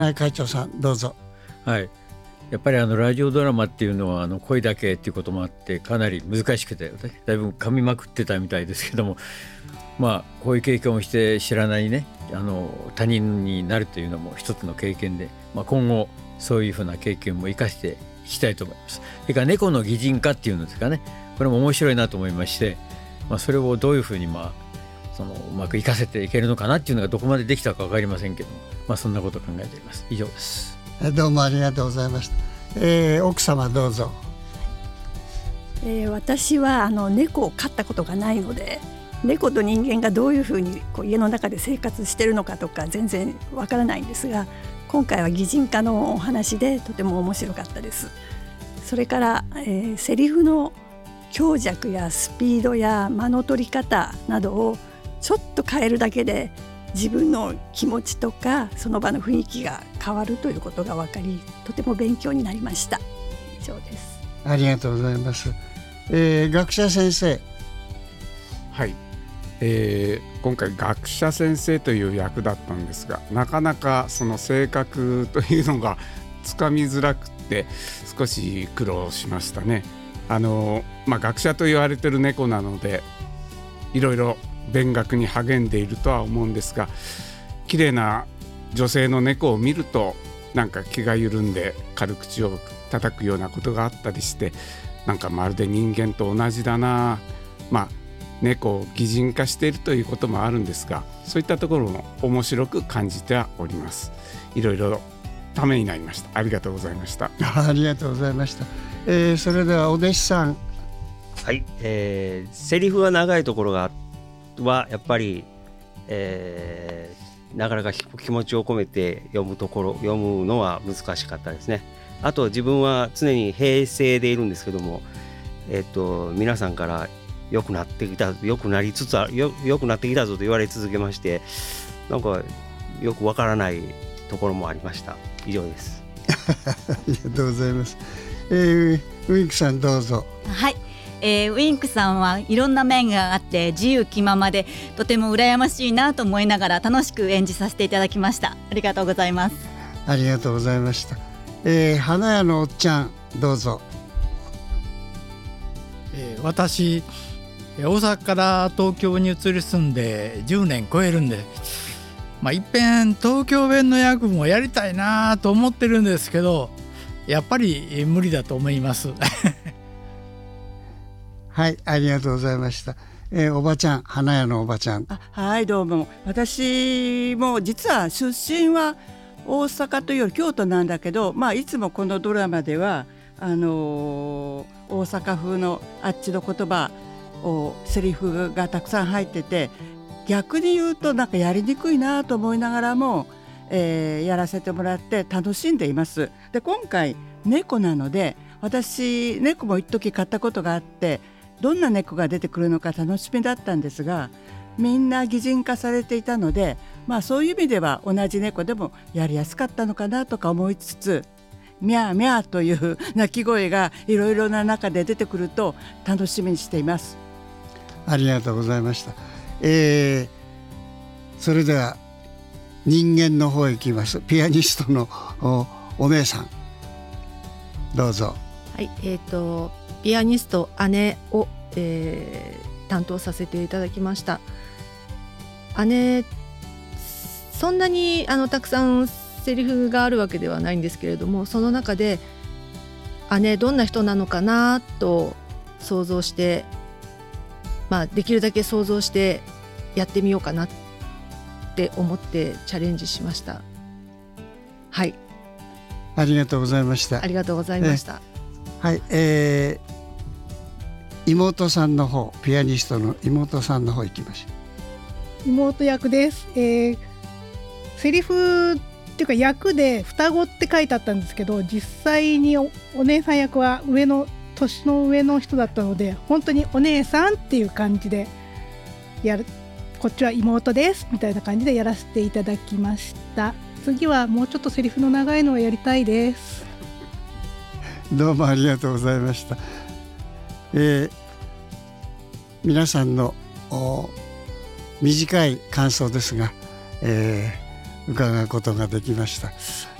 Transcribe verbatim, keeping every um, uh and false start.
会長さんどうぞ。 はい、やっぱりあのラジオドラマっていうのはあの声だけっていうこともあってかなり難しくてだいぶ噛みまくってたみたいですけども、まあこういう経験をして知らないねあの他人になるというのも一つの経験で、まあ、今後そういうふうな経験も生かしていきたいと思います。それから猫の擬人化っていうんですかね、これも面白いなと思いまして、まあ、それをどういうふうにまあそのうまく生かせていけるのかなっていうのがどこまでできたか分かりませんけども、まあ、そんなことを考えています。以上です。 どうもありがとうございました。えー、奥様どうぞ。 えー、私はあの猫を飼ったことがないので、猫と人間がどういうふうにこう家の中で生活してるのかとか全然わからないんですが、今回は擬人化のお話でとても面白かったです。それから、えー、セリフの強弱やスピードや間の取り方などをちょっと変えるだけで自分の気持ちとかその場の雰囲気が変わるということが分かり、とても勉強になりました。以上です。 ありがとうございます。えー、学者先生。 はい、えー、今回学者先生という役だったんですが、なかなかその性格というのがつかみづらくて少し苦労しましたね。あの、まあ、学者と言われてる猫なのでいろいろ勉学に励んでいるとは思うんですが、綺麗な女性の猫を見るとなんか気が緩んで軽口を叩くようなことがあったりして、なんかまるで人間と同じだな。まあ猫を擬人化しているということもあるんですが、そういったところも面白く感じてはおります。いろいろためになりました。ありがとうございました。 ありがとうございました。えー、それではお弟子さん。 はい、えー、セリフが長いところがはやっぱり、えー、なかなか気持ちを込めて読むところ読むのは難しかったですね。あと自分は常に平静でいるんですけども、えー、と皆さんから良くなってきた良くなりつつあよ良くなってきたぞと言われ続けまして、なんかよくわからないところもありました。以上です。 ありがとうございます。えー、ウィンクさんどうぞ。 はい、えー、ウィンクさんはいろんな面があって自由気ままでとても羨ましいなと思いながら楽しく演じさせていただきました。ありがとうございます。 ありがとうございました。えー、花屋のおっちゃんどうぞ。 えー、私大阪から東京に移り住んでじゅうねん超えるんで、まあ、いっぺん東京弁の役もやりたいなと思ってるんですけど、やっぱり無理だと思いますはい、ありがとうございました。えー、おばちゃん、花屋のおばちゃん。 あ、はい、どうも。私も実は出身は大阪というより京都なんだけど、まあ、いつもこのドラマではあのー、大阪風のあっちの言葉をセリフがたくさん入ってて、逆に言うとなんかやりにくいなと思いながらも、えー、やらせてもらって楽しんでいます。で、今回猫なので、私猫も一時買ったことがあって、どんな猫が出てくるのか楽しみだったんですが、みんな擬人化されていたので、まあ、そういう意味では同じ猫でもやりやすかったのかなとか思いつつ、ミャーミャーという鳴き声がいろいろな中で出てくると楽しみにしています。 ありがとうございました。えー、それでは人間の方へ行きます。ピアニストの お, お姉さんどうぞ。 はい、えーと、ピアニスト姉を、えー、担当させていただきました。姉そんなにあのたくさんセリフがあるわけではないんですけれども、その中で姉どんな人なのかなと想像して、まあ、できるだけ想像してやってみようかなって思ってチャレンジしました。はい、 ありがとうございました。 ありがとうございました。 はい、えー、妹さんの方、ピアニストの妹さんの方行きましょう。妹役です。えー、セリフっていうか役で双子って書いてあったんですけど、実際に お, お姉さん役は上の年の上の人だったので、本当にお姉さんっていう感じでやる、こっちは妹ですみたいな感じでやらせていただきました。次はもうちょっとセリフの長いのをやりたいです。 どうもありがとうございました。えー、皆さんの短い感想ですが、えー、 伺うことができました。